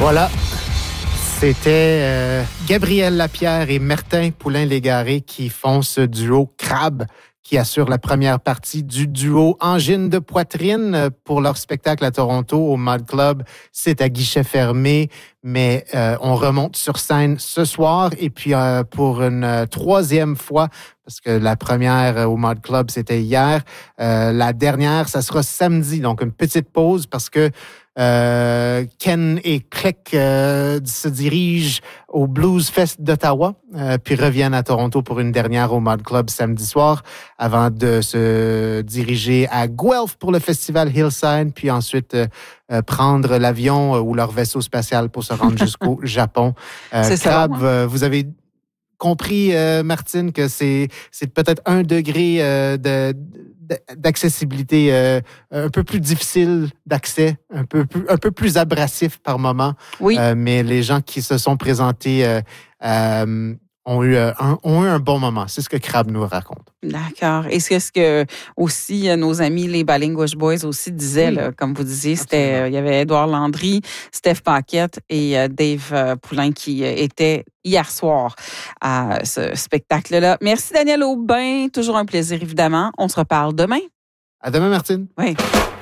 Voilà. C'était Gabriel Lapierre et Martin Poulain-Légaré qui font ce duo Crabe qui assure la première partie du duo Angine de poitrine pour leur spectacle à Toronto au Mod Club. C'est à guichet fermé, mais on remonte sur scène ce soir et puis pour une troisième fois, parce que la première au Mod Club, c'était hier. La dernière, ça sera samedi, donc une petite pause parce que Ken et Click se dirigent au Blues Fest d'Ottawa, puis reviennent à Toronto pour une dernière au Mod Club samedi soir, avant de se diriger à Guelph pour le festival Hillside, puis ensuite prendre l'avion ou leur vaisseau spatial pour se rendre jusqu'au Japon. C'est Crabe, ça, vous avez compris, Martine, que c'est peut-être un degré d'accessibilité un peu plus difficile d'accès, un peu plus abrasif par moment. Oui. Mais les gens qui se sont présentés ont eu un bon moment. C'est ce que Crabe nous raconte. D'accord. Et c'est ce que aussi nos amis les Balinguish Boys aussi disaient, Oui. là, comme vous disiez, c'était il y avait Édouard Landry, Steph Paquette et Dave Poulain qui étaient hier soir à ce spectacle-là. Merci Daniel Aubin, toujours un plaisir évidemment. On se reparle demain. À demain, Martine. Oui.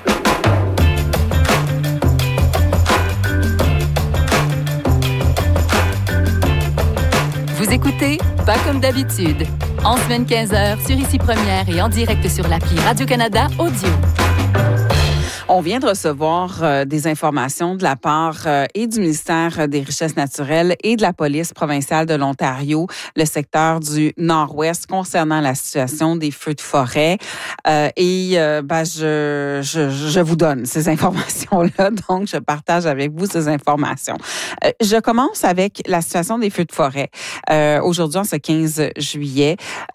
Vous écoutez Pas comme d'habitude, en semaine 15h sur Ici Première et en direct sur l'appli Radio-Canada Audio. On vient de recevoir des informations de la part et du ministère des Richesses naturelles et de la police provinciale de l'Ontario, le secteur du Nord-Ouest, concernant la situation des feux de forêt. Je vous donne ces informations-là, donc je partage avec vous ces informations. Je commence avec la situation des feux de forêt. Aujourd'hui, en ce 15 juillet,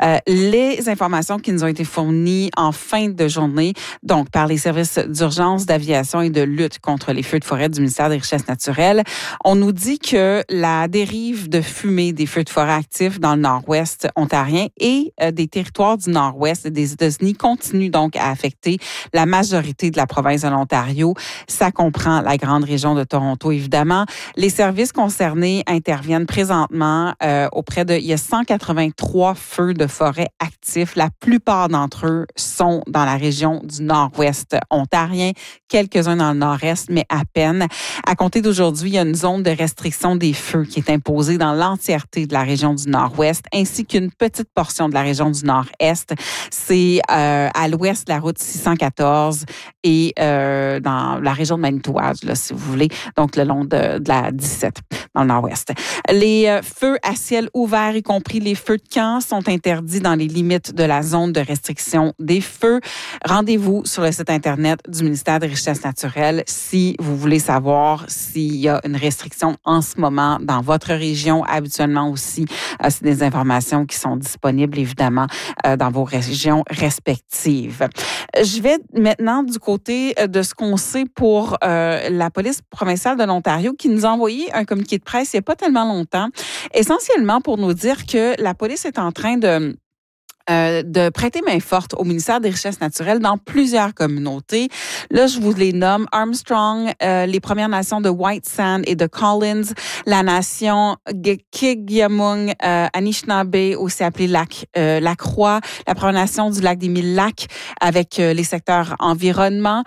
les informations qui nous ont été fournies en fin de journée, donc par les services d'urgence d'aviation et de lutte contre les feux de forêt du ministère des Richesses naturelles. On nous dit que la dérive de fumée des feux de forêt actifs dans le nord-ouest ontarien et des territoires du nord-ouest des États-Unis continue donc à affecter la majorité de la province de l'Ontario. Ça comprend la grande région de Toronto, évidemment. Les services concernés interviennent présentement il y a 183 feux de forêt actifs. La plupart d'entre eux sont dans la région du nord-ouest ontarien, quelques-uns dans le nord-est, mais à peine. À compter d'aujourd'hui, il y a une zone de restriction des feux qui est imposée dans l'entièreté de la région du nord-ouest, ainsi qu'une petite portion de la région du nord-est. C'est à l'ouest de la route 614 et dans la région de Manitouwadge, là, si vous voulez, donc le long de la 17, dans le nord-ouest. Les feux à ciel ouvert, y compris les feux de camp, sont interdits dans les limites de la zone de restriction des feux. Rendez-vous sur le site Internet du ministère des Richesses naturelles si vous voulez savoir s'il y a une restriction en ce moment dans votre région. Habituellement aussi, c'est des informations qui sont disponibles, évidemment, dans vos régions respectives. Je vais maintenant du côté de ce qu'on sait pour la police provinciale de l'Ontario qui nous a envoyé un communiqué de presse il n'y a pas tellement longtemps, essentiellement pour nous dire que la police est en train de prêter main forte au ministère des Richesses naturelles dans plusieurs communautés. Là, je vous les nomme: Armstrong, les Premières Nations de White Sand et de Collins, la nation Kigyamung, Anishinaabe, aussi appelée Lacroix, la Première Nation du Lac des Mille Lacs, avec les secteurs environnement,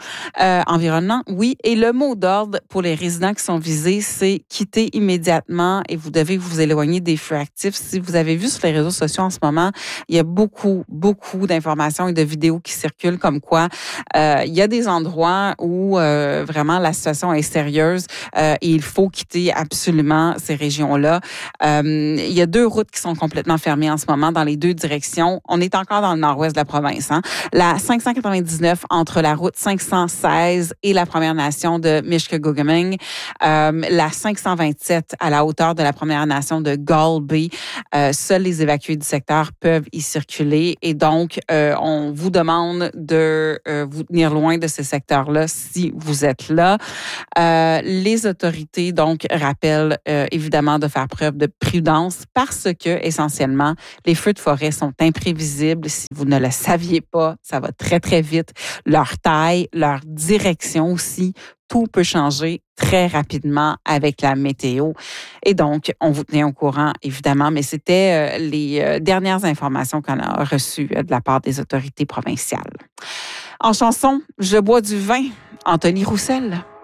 oui. Et le mot d'ordre pour les résidents qui sont visés, c'est quitter immédiatement et vous devez vous éloigner des feux actifs. Si vous avez vu sur les réseaux sociaux en ce moment, il y a beaucoup d'informations et de vidéos qui circulent comme quoi il y a des endroits où vraiment la situation est sérieuse et il faut quitter absolument ces régions-là. Il y a 2 routes qui sont complètement fermées en ce moment dans les 2 directions. On est encore dans le nord-ouest de la province. Hein? La 599 entre la route 516 et la Première Nation de Mishkeguguming. La 527 à la hauteur de la Première Nation de Gull Bay. Seuls les évacués du secteur peuvent y circuler. Et donc, on vous demande de vous tenir loin de ces secteurs-là si vous êtes là. Les autorités, donc, rappellent évidemment de faire preuve de prudence parce que, essentiellement, les feux de forêt sont imprévisibles. Si vous ne le saviez pas, ça va très, très vite. Leur taille, leur direction aussi, tout peut changer très rapidement avec la météo. Et donc, on vous tenait au courant, évidemment, mais c'était les dernières informations qu'on a reçues de la part des autorités provinciales. En chanson, Je bois du vin, Anthony Roussel.